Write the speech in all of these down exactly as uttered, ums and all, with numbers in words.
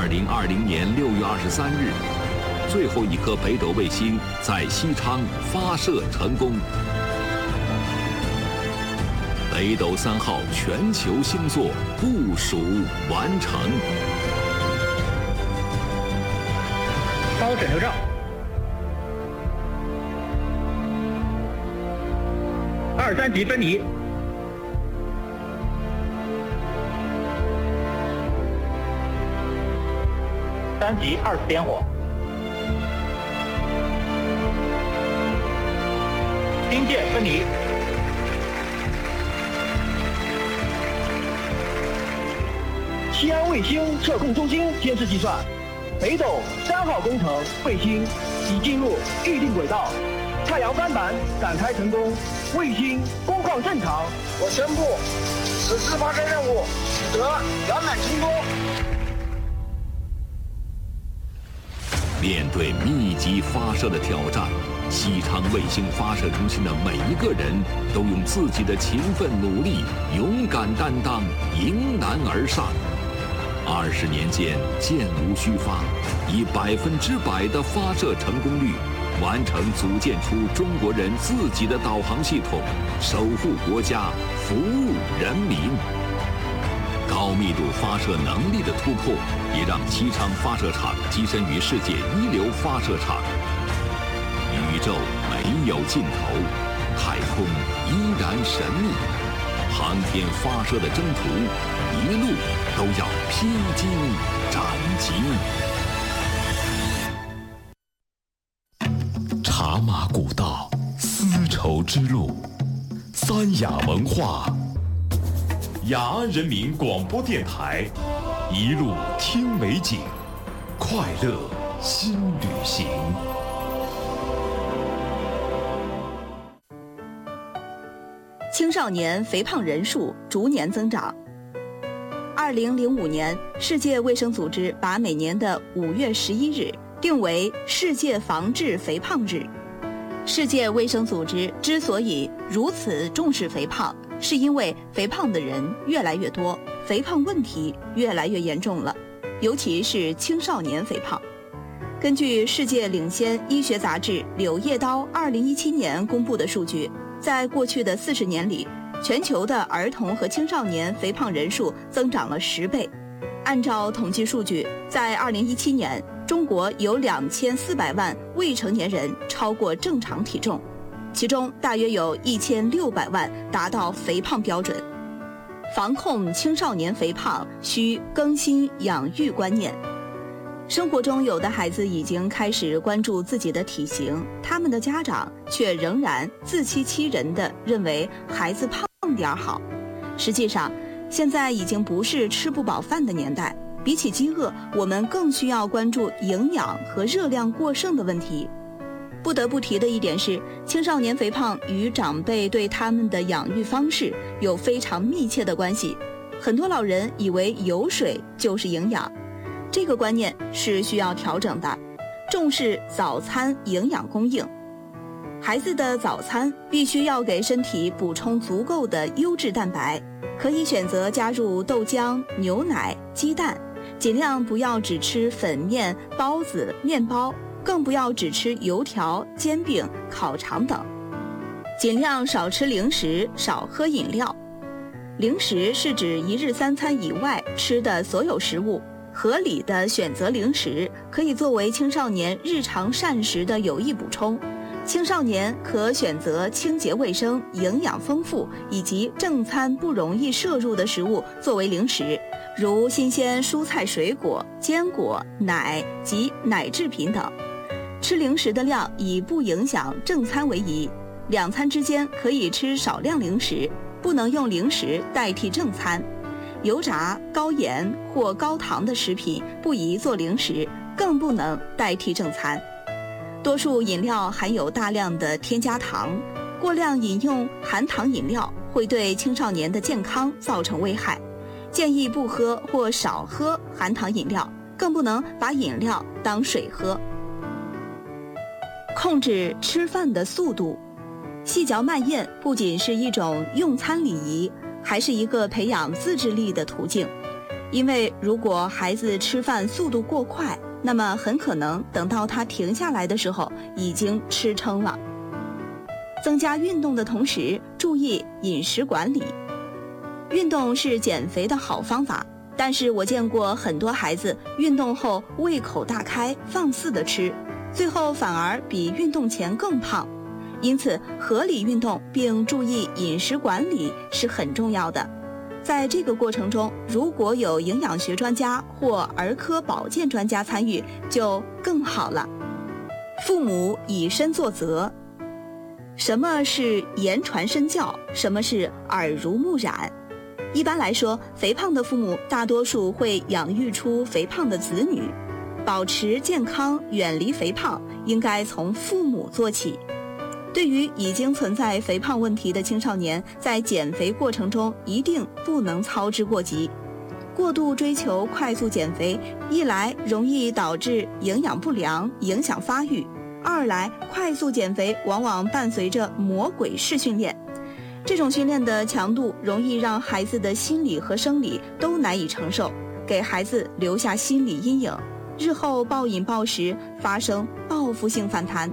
二零二零年六月二十三日，最后一颗北斗卫星在西昌发射成功。北斗三号全球星座部署完成。 包枕头罩。二三级分离。三级二次点火。星界分离。 西安卫星测控中心监视计算，北斗三号工程卫星已进入预定轨道，太阳帆板展开成功，卫星工况正常。 我宣布，此次发射任务取得圆满成功。 面对密集发射的挑战，西昌卫星发射中心的每一个人都用自己的勤奋努力、勇敢担当，迎难而上。二十年间，箭无虚发，以百分之百的发射成功率，完成组建出中国人自己的导航系统，守护国家，服务人民。高密度发射能力的突破，也让西昌发射场跻身于世界一流发射场。宇宙没有尽头，太空依然神秘，航天发射的征途，一路都要披荆斩棘。茶马古道，丝绸之路，三雅文化。雅安人民广播电台，一路听美景，快乐新旅行。 青少年肥胖人数逐年增长。二零零五年，世界卫生组织把每年的五月十一日定为世界防治肥胖日。世界卫生组织之所以如此重视肥胖，是因为肥胖的人越来越多，肥胖问题越来越严重了，尤其是青少年肥胖。根据世界领先医学杂志《柳叶刀》二零一七年公布的数据，在过去的四十年里，全球的儿童和青少年肥胖人数增长了十倍。按照统计数据，在二零一七年，中国有两千四百万未成年人超过正常体重，其中大约有一千六百万达到肥胖标准。防控青少年肥胖，需更新养育观念。生活中有的孩子已经开始关注自己的体型，他们的家长却仍然自欺欺人地认为孩子胖点好。实际上，现在已经不是吃不饱饭的年代，比起饥饿，我们更需要关注营养和热量过剩的问题。不得不提的一点是，青少年肥胖与长辈对他们的养育方式有非常密切的关系。很多老人以为有水就是营养，这个观念是需要调整的。重视早餐营养供应，孩子的早餐必须要给身体补充足够的优质蛋白，可以选择加入豆浆、牛奶、鸡蛋，尽量不要只吃粉面、包子、面包，更不要只吃油条、煎饼、烤肠等。尽量少吃零食，少喝饮料。零食是指一日三餐以外吃的所有食物，合理的选择零食可以作为青少年日常膳食的有益补充。青少年可选择清洁卫生、营养丰富以及正餐不容易摄入的食物作为零食，如新鲜蔬菜水果、坚果、奶及奶制品等。吃零食的量以不影响正餐为宜，两餐之间可以吃少量零食，不能用零食代替正餐。油炸、高盐或高糖的食品不宜做零食，更不能代替正餐。多数饮料含有大量的添加糖，过量饮用含糖饮料会对青少年的健康造成危害，建议不喝或少喝含糖饮料，更不能把饮料当水喝。控制吃饭的速度，细嚼慢咽不仅是一种用餐礼仪，还是一个培养自制力的途径。 因为如果孩子吃饭速度过快，那么很可能等到他停下来的时候已经吃撑了。增加运动的同时，注意饮食管理。运动是减肥的好方法，但是我见过很多孩子运动后胃口大开，放肆地吃，最后反而比运动前更胖。因此，合理运动并注意饮食管理是很重要的。在这个过程中，如果有营养学专家或儿科保健专家参与，就更好了。父母以身作则。什么是言传身教？什么是耳濡目染？一般来说，肥胖的父母大多数会养育出肥胖的子女。保持健康，远离肥胖，应该从父母做起。对于已经存在肥胖问题的青少年，在减肥过程中一定不能操之过急。过度追求快速减肥，一来容易导致营养不良，影响发育；二来，快速减肥往往伴随着魔鬼式训练。这种训练的强度容易让孩子的心理和生理都难以承受，给孩子留下心理阴影，日后暴饮暴食，发生报复性反弹。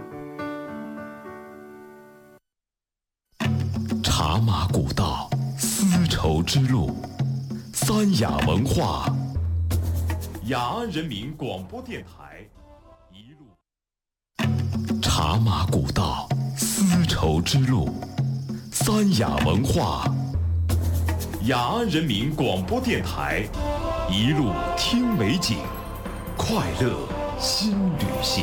茶马古道，丝绸之路，三雅文化，雅安人民广播电台一路。茶马古道，丝绸之路，三雅文化，雅安人民广播电台一路听美景，快乐新旅行。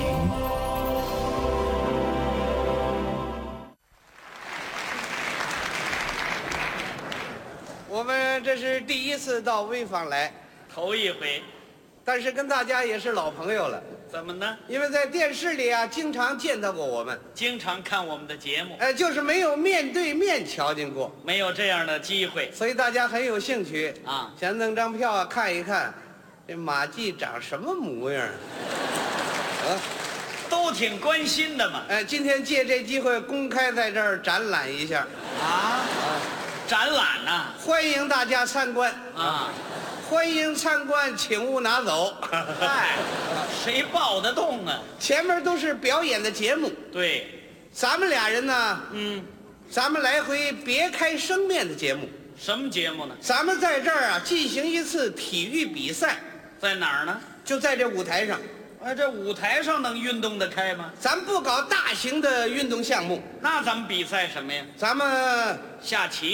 我们这是第一次到潍坊来， 头一回， 但是跟大家也是老朋友了。 怎么呢？ 因为在电视里啊，经常见到过我们， 经常看我们的节目， 哎，就是没有面对面瞧见过， 没有这样的机会， 所以大家很有兴趣啊， 想弄张票啊看一看，这马季长什么模样啊？ 都挺关心的嘛。 哎，今天借这机会公开在这儿展览一下啊啊，展览呐、啊， 欢迎大家参观啊。 欢迎参观，请勿拿走。 嗨，谁抱得动啊？ 前面都是表演的节目。 对， 咱们俩人呢， 嗯， 咱们来回别开生面的节目。 什么节目呢？ 咱们在这儿啊进行一次体育比赛。 在哪儿呢？ 就在这舞台上。 哎，这舞台上能运动得开吗？ 咱不搞大型的运动项目。 那咱们比赛什么呀？ 咱们下棋。